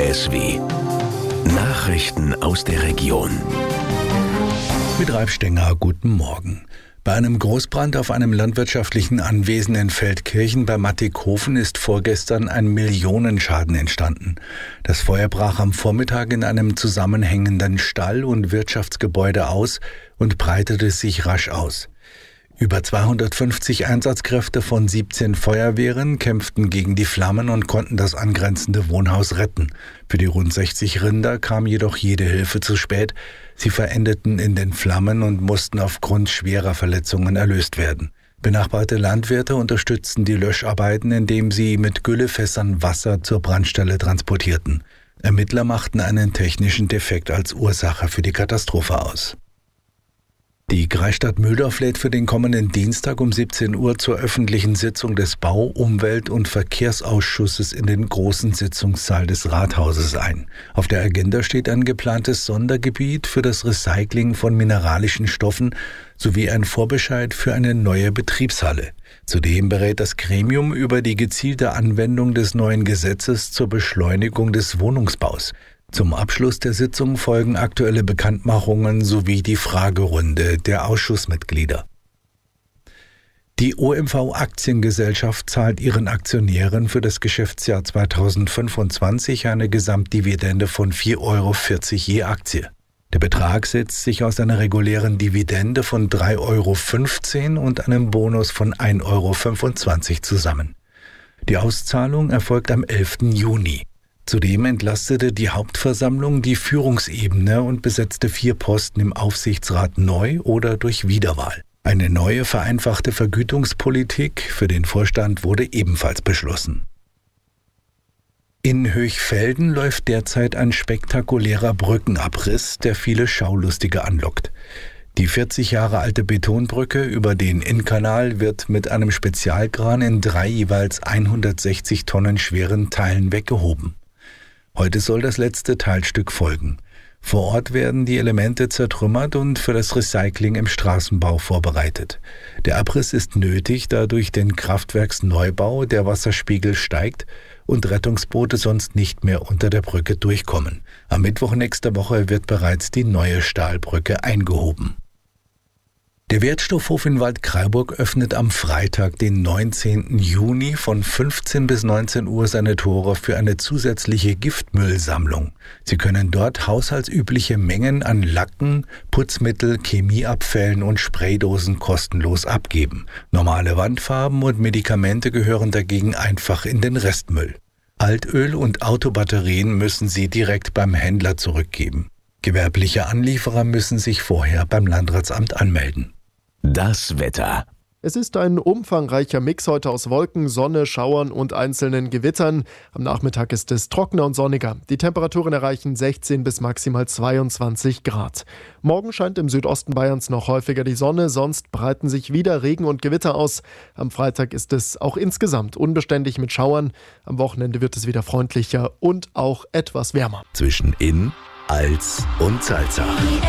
DSW. Nachrichten aus der Region. Mit Ralf Stenger, guten Morgen. Bei einem Großbrand auf einem landwirtschaftlichen Anwesen in Feldkirchen bei Mattighofen ist vorgestern ein Millionenschaden entstanden. Das Feuer brach am Vormittag in einem zusammenhängenden Stall- und Wirtschaftsgebäude aus und breitete sich rasch aus. Über 250 Einsatzkräfte von 17 Feuerwehren kämpften gegen die Flammen und konnten das angrenzende Wohnhaus retten. Für die rund 60 Rinder kam jedoch jede Hilfe zu spät. Sie verendeten in den Flammen und mussten aufgrund schwerer Verletzungen erlöst werden. Benachbarte Landwirte unterstützten die Löscharbeiten, indem sie mit Güllefässern Wasser zur Brandstelle transportierten. Ermittler machten einen technischen Defekt als Ursache für die Katastrophe aus. Die Kreisstadt Mühldorf lädt für den kommenden Dienstag um 17 Uhr zur öffentlichen Sitzung des Bau-, Umwelt- und Verkehrsausschusses in den großen Sitzungssaal des Rathauses ein. Auf der Agenda steht ein geplantes Sondergebiet für das Recycling von mineralischen Stoffen sowie ein Vorbescheid für eine neue Betriebshalle. Zudem berät das Gremium über die gezielte Anwendung des neuen Gesetzes zur Beschleunigung des Wohnungsbaus. Zum Abschluss der Sitzung folgen aktuelle Bekanntmachungen sowie die Fragerunde der Ausschussmitglieder. Die OMV-Aktiengesellschaft zahlt ihren Aktionären für das Geschäftsjahr 2025 eine Gesamtdividende von 4,40 € je Aktie. Der Betrag setzt sich aus einer regulären Dividende von 3,15 € und einem Bonus von 1,25 € zusammen. Die Auszahlung erfolgt am 11. Juni. Zudem entlastete die Hauptversammlung die Führungsebene und besetzte 4 Posten im Aufsichtsrat neu oder durch Wiederwahl. Eine neue vereinfachte Vergütungspolitik für den Vorstand wurde ebenfalls beschlossen. In Höchfelden läuft derzeit ein spektakulärer Brückenabriss, der viele Schaulustige anlockt. Die 40 Jahre alte Betonbrücke über den Innkanal wird mit einem Spezialkran in 3 jeweils 160 Tonnen schweren Teilen weggehoben. Heute soll das letzte Teilstück folgen. Vor Ort werden die Elemente zertrümmert und für das Recycling im Straßenbau vorbereitet. Der Abriss ist nötig, da durch den Kraftwerksneubau der Wasserspiegel steigt und Rettungsboote sonst nicht mehr unter der Brücke durchkommen. Am Mittwoch nächster Woche wird bereits die neue Stahlbrücke eingehoben. Der Wertstoffhof in Waldkraiburg öffnet am Freitag, den 19. Juni von 15 bis 19 Uhr seine Tore für eine zusätzliche Giftmüllsammlung. Sie können dort haushaltsübliche Mengen an Lacken, Putzmittel, Chemieabfällen und Spraydosen kostenlos abgeben. Normale Wandfarben und Medikamente gehören dagegen einfach in den Restmüll. Altöl und Autobatterien müssen Sie direkt beim Händler zurückgeben. Gewerbliche Anlieferer müssen sich vorher beim Landratsamt anmelden. Das Wetter. Es ist ein umfangreicher Mix heute aus Wolken, Sonne, Schauern und einzelnen Gewittern. Am Nachmittag ist es trockener und sonniger. Die Temperaturen erreichen 16 bis maximal 22 Grad. Morgen scheint im Südosten Bayerns noch häufiger die Sonne, sonst breiten sich wieder Regen und Gewitter aus. Am Freitag ist es auch insgesamt unbeständig mit Schauern. Am Wochenende wird es wieder freundlicher und auch etwas wärmer. Zwischen Inn, Als und Salzach.